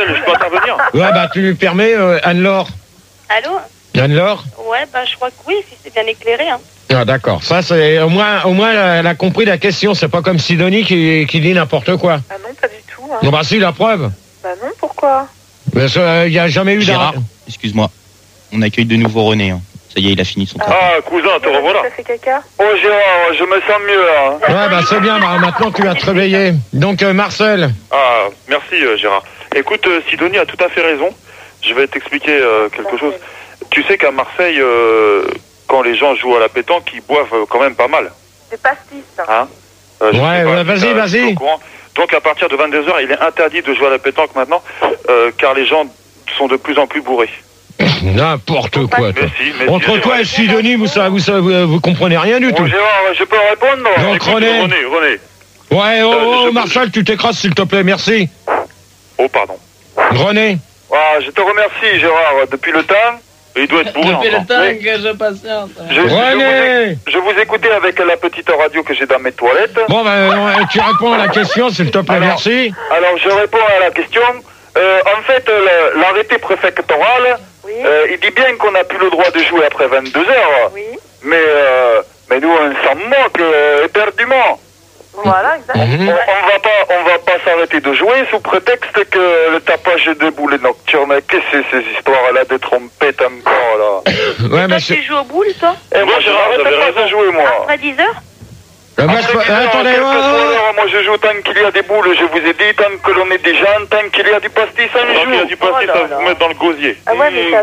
Marcel, je peux intervenir? Ouais, bah tu lui permets, Anne-Laure. Allô? Anne-Laure? Ouais, bah je crois que oui, si c'est bien éclairé. Hein. Ah d'accord, ça c'est au moins elle a compris la question, c'est pas comme Sidonie qui dit n'importe quoi. Ah non, pas du tout. Hein. Non bah si, la preuve. Bah non, pourquoi? Mais il n'y a jamais eu Gérard, excuse-moi. On accueille de nouveau René. Hein. Ça y est, il a fini son travail. Ah, cousin, te revoilà. Ça fait caca? Oh Gérard, je me sens mieux là. Ouais bah c'est bien, maintenant tu vas te réveiller. Donc Marcel. Ah, merci Gérard. Écoute, Sidonie a tout à fait raison. Je vais t'expliquer quelque chose. Tu sais qu'à Marseille, quand les gens jouent à la pétanque, ils boivent quand même pas mal. Des pastis. Hein? Vas-y. Donc à partir de 22h, il est interdit de jouer à la pétanque maintenant, car les gens sont de plus en plus bourrés. N'importe quoi. Toi. Mais entre toi et Sidonie, vous comprenez rien du tout. Gérard, je peux répondre? Donc René. Ouais, Marcel, tu t'écrases s'il te plaît, merci. Oh, pardon. René. Ah, je te remercie, Gérard. Depuis le temps, il doit être bourré. Depuis le temps que je patiente. Je vous écoutais avec la petite radio que j'ai dans mes toilettes. Bon, tu réponds à la question, s'il te plaît, merci. Alors, je réponds à la question. En fait, l'arrêté préfectoral, il dit bien qu'on n'a plus le droit de jouer après 22h. Oui. Mais nous, on s'en moque éperdument. Voilà, exactement. On va pas s'arrêter de jouer sous prétexte que le tapage de boules nocturnes. Qu'est-ce que c'est ces histoires-là de trompettes encore là? Ouais, mais tu joues aux boules, toi? Et moi, je n'arrête pas de jouer, moi. Après 10h? Attendez, moi je joue tant qu'il y a des boules, je vous ai dit, tant que l'on est des gens, tant qu'il y a du pastis, on joue. Tant qu'il y a du pastis, ça vous met dans le gosier. Ah ouais, mais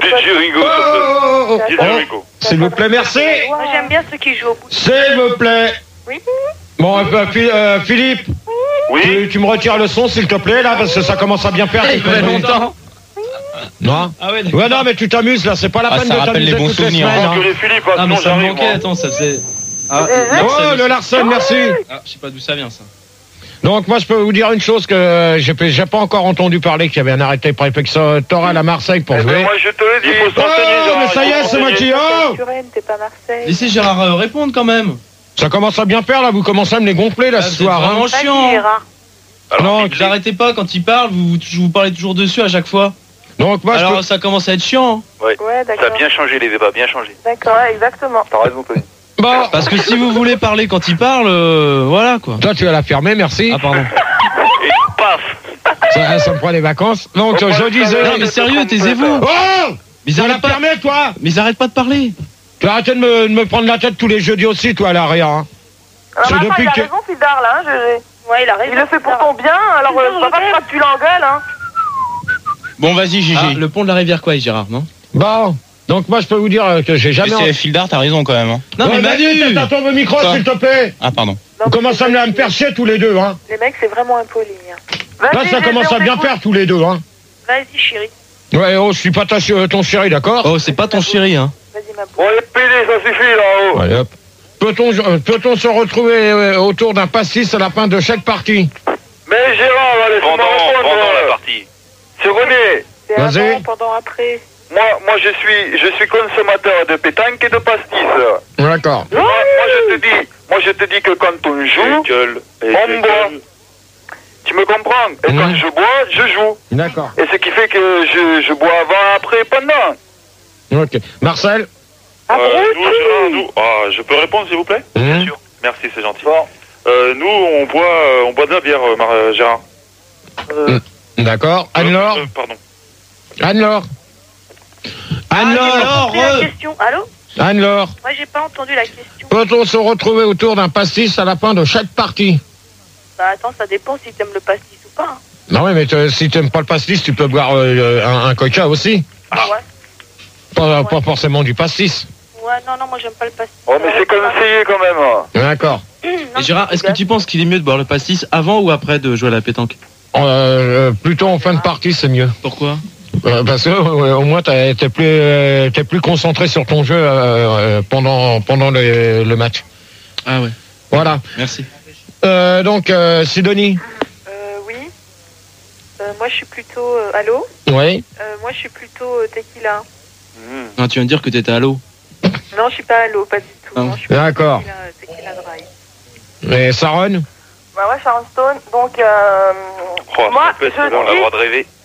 s'il vous plaît, merci. Moi, j'aime bien ceux qui jouent aux boules. S'il vous plaît. Oui. Bon, Philippe. Oui. Tu me retires le son, s'il te plaît, là, parce que ça commence à bien faire. Il fait longtemps. Non. Ah ouais, ouais, non, mais tu t'amuses, là, c'est pas la peine de t'amuser toutes les semaines. Philippe, ah, mais ça me manquait, attends, ça faisait... Ah, oh, le Larsen, merci. Ah, je sais pas d'où ça vient, ça. Donc, moi, je peux vous dire une chose que j'ai pas encore entendu parler qu'il y avait un arrêté préfectoral à Marseille pour jouer. Moi, je te l'ai dit, il faut s'enseigner, mais ça y est, c'est moi qui... T'es pas Marseille. Laissez Gérard répondre, quand même. Ça commence à bien faire, là, vous commencez à me les gonfler, là, ce soir. C'est vraiment chiant. Non, vous arrêtez pas quand il parle, vous parlez toujours dessus à chaque fois. Donc, moi, alors, ça commence à être chiant. Ouais, d'accord. Ça a bien changé, les débats, bien changé. D'accord, exactement. T'as raison, Tony. Bon. Parce que si vous voulez parler quand il parle, voilà quoi. Toi tu vas la fermer, merci. Ah pardon. Et paf. Ça me prend les vacances. Donc je disais... Non mais sérieux, taisez-vous. Oh, mais ça la permet toi. Mais arrête pas de parler. Tu vas arrêter de me prendre la tête tous les jeudis aussi, toi à l'arrière. Hein. C'est depuis que... Il a raison, Fildar, là. Ouais, il a raison. Il le fait pour ton bien, alors va pas que tu l'engueules, hein. Bon, vas-y, Gigi. Ah, le pont de la rivière quoi, Gérard, non? Bon. Donc moi je peux vous dire que j'ai jamais... C'est Fildar, t'as raison quand même. Hein. Non mais Manu, t'as ton micro s'il te plaît. Ah pardon. Vous commencez à me faire chier tous les deux, hein. Les mecs c'est vraiment impoli. Là ça commence à bien faire tous les deux, hein. Vas-y chérie. Ouais, oh, je suis pas ton chéri, d'accord? Oh, c'est pas ton chéri, hein. Vas-y ma boule. Bon, les PD, ça suffit là-haut. Allez hop. Peut-on se retrouver autour d'un pastis à la fin de chaque partie? Mais Gérard, allez, pendant la partie. C'est René. C'est avant, pendant, après. Moi, je suis consommateur de pétanque et de pastis. D'accord. Moi, je te dis que quand on joue, on boit. Tu me comprends? Et quand je bois, je joue. D'accord. Et ce qui fait que je bois avant, après, pendant. Ok. Marcel? Je peux répondre, s'il vous plaît? Bien sûr. Merci, c'est gentil. Bon. Nous, on boit de la bière, Gérard. D'accord. Anne-Laure? Pardon. Anne-Laure? Anne-Laure! La question. Allô? Anne-Laure? Moi, j'ai pas entendu la question. Peut-on se retrouver autour d'un pastis à la fin de chaque partie? Bah attends, ça dépend si t'aimes le pastis ou pas. Hein. Non, oui, mais si t'aimes pas le pastis, tu peux boire un coca aussi. Ah ouais? Pas forcément du pastis. Ouais, non, moi j'aime pas le pastis. Oh, mais c'est conseillé quand même. D'accord. Et Gérard, est-ce que tu penses qu'il est mieux de boire le pastis avant ou après de jouer à la pétanque? Plutôt en fin de partie, c'est mieux. Pourquoi? Parce que au moins t'es plus concentré sur ton jeu pendant le match. Ah ouais. Voilà. Merci. Donc Sidonie. Oui. Moi je suis plutôt allô. Oui. Moi je suis plutôt tequila. Non, tu viens de dire que t'étais à l'eau. Non, je suis pas allô, pas du tout. Non, je suis d'accord. Tequila dry. Et Saron? Bah ouais, Sharon Stone. Donc moi je dis... On a le droit de rêver.